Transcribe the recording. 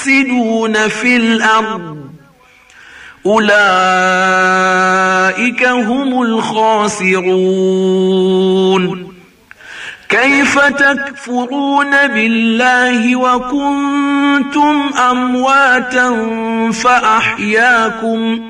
يفسدون في الأرض أولئك هم الخاسرون. كيف تكفرون بالله وكنتم أمواتا فأحياكم